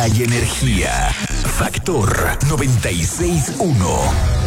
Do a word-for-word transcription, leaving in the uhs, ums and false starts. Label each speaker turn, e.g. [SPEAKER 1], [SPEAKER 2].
[SPEAKER 1] hay energía. Factor noventa y seis punto uno.